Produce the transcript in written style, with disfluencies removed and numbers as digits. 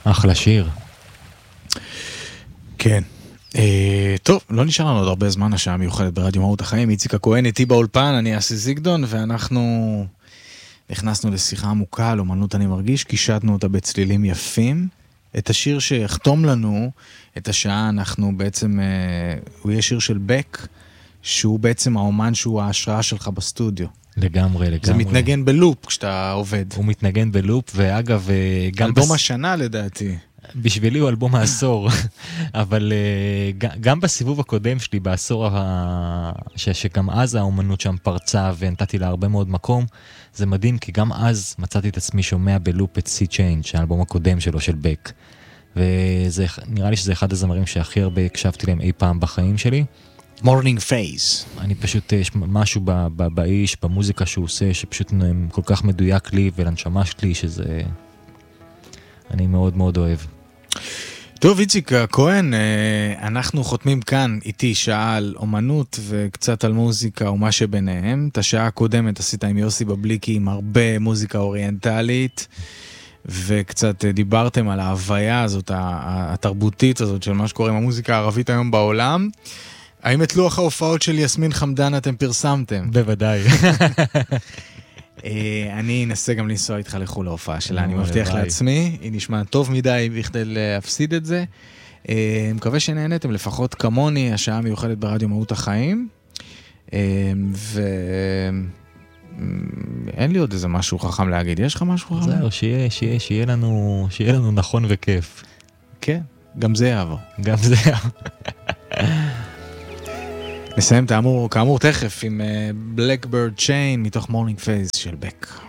אחלה שיר. כן. טוב, לא נשאר לנו עוד הרבה זמן, השעה מיוחדת ברדיו מהות החיים. איציק הכהן איתי באולפן, אני אסי זיגדון, ואנחנו נכנסנו לשיחה עמוקה על אומנות אני מרגיש, קישטנו אותה בצלילים יפים. את השיר שיחתום לנו את השעה, אנחנו בעצם, הוא יהיה שיר של בק, שהוא בעצם האומן שהוא ההשראה שלך בסטודיו. לגמרי. זה מתנגן בלופ כשאתה עובד. הוא מתנגן בלופ, ואגב, אלבום השנה לדעתי. בשבילי הוא אלבום העשור, אבל גם בסיבוב הקודם שלי, בעשור שגם אז האומנות שם פרצה ונתתי לה הרבה מאוד מקום, זה מדהים, כי גם אז מצאתי את עצמי שומע בלופ את Sea Change, האלבום הקודם שלו של בק, ונראה לי שזה אחד הזמרים שהכי הרבה הקשבתי להם אי פעם בחיים שלי. Morning Phase. אני פשוט, יש משהו באיש, במוזיקה שהוא עושה, שפשוט כל כך מדויק לי ולנשמה שלי, שזה אני מאוד מאוד אוהב. טוב, איציק הכהן, אנחנו חותמים כאן איתי שעה על אומנות וקצת על מוזיקה ומה שביניהם. את השעה הקודמת עשית עם יוסי בבליקי עם הרבה מוזיקה אוריינטלית, וקצת דיברתם על ההוויה הזאת, התרבותית הזאת של מה שקורה עם המוזיקה הערבית היום בעולם. האם את לוח ההופעות של יסמין חמדן אתם פרסמתם? בוודאי. אני אנסה גם לנסוע איתך לחול להופעה שלה, אני מבטיח לעצמי, היא נשמע טוב מדי בכדי להפסיד את זה. מקווה שנהנתם לפחות כמוני, השעה מיוחדת ברדיו מהות החיים, ואין לי עוד איזה משהו חכם להגיד, יש לך משהו חכם? זהו, שיהיה לנו נכון וכיף. כן, גם זה יעבור. גם זה יעבור. נסיים כאמור תכף עם Blackbird Chain מתוך Morning Phase של בק.